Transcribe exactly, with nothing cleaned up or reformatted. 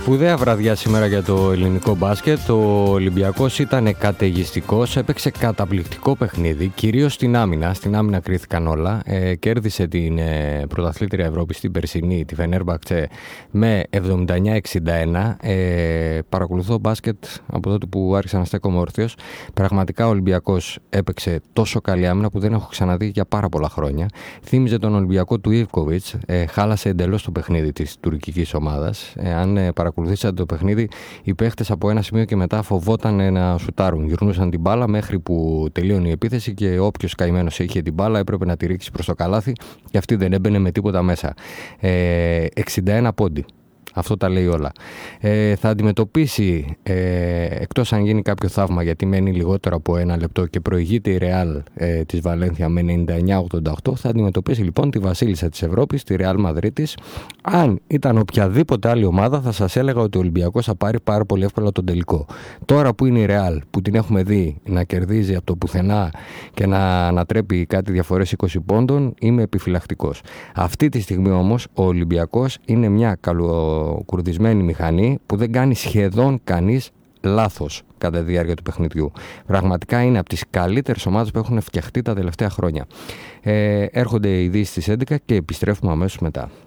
Σπουδαία βραδιά σήμερα για το ελληνικό μπάσκετ. Ο Ολυμπιακός ήταν καταιγιστικός, έπαιξε καταπληκτικό παιχνίδι, κυρίως στην άμυνα. Στην άμυνα κρίθηκαν όλα. Ε, κέρδισε την ε, πρωταθλήτρια Ευρώπη στην περσινή, τη Φενέρμπαχτσε, με εβδομήντα εννιά εξήντα ένα. Ε, παρακολουθώ μπάσκετ από τότε που άρχισα να στέκομαι όρθιος. Πραγματικά ο Ολυμπιακός έπαιξε τόσο καλή άμυνα που δεν έχω ξαναδεί για πάρα πολλά χρόνια. Θύμιζε τον Ολυμπιακό του Ιβκοβιτς. Ε, χάλασε εντελώς το παιχνίδι της τουρκικής ομάδας. Ε, αν ε, παρακολουθήσατε το παιχνίδι, οι παίχτες από ένα σημείο και μετά φοβόταν να σουτάρουν. Γυρνούσαν την μπάλα μέχρι που τελείωνε η επίθεση και όποιος καημένος είχε την μπάλα έπρεπε να τη ρίξει προς το καλάθι και αυτή δεν έμπαινε με τίποτα μέσα. Ε, εξήντα ένα πόντι. Αυτό τα λέει όλα. Ε, θα αντιμετωπίσει, ε, εκτός αν γίνει κάποιο θαύμα, γιατί μένει λιγότερο από ένα λεπτό και προηγείται η Ρεάλ ε, της Βαλένθια με ενενήντα εννιά ογδόντα οκτώ, θα αντιμετωπίσει λοιπόν τη βασίλισσα της Ευρώπης, τη Ρεάλ Μαδρίτης. Αν ήταν οποιαδήποτε άλλη ομάδα, θα σας έλεγα ότι ο Ολυμπιακός θα πάρει πάρα πολύ εύκολα τον τελικό. Τώρα που είναι η Ρεάλ, που την έχουμε δει να κερδίζει από το πουθενά και να ανατρέπει κάτι διαφορές είκοσι πόντων, είμαι επιφυλακτικός. Αυτή τη στιγμή όμως ο Ολυμπιακός είναι μια καλο κουρδισμένη μηχανή που δεν κάνει σχεδόν κανείς λάθος κατά τη διάρκεια του παιχνιδιού. Πραγματικά είναι από τις καλύτερες ομάδες που έχουν φτιαχτεί τα τελευταία χρόνια. Ε, έρχονται οι ειδήσεις στις έντεκα και επιστρέφουμε αμέσως μετά.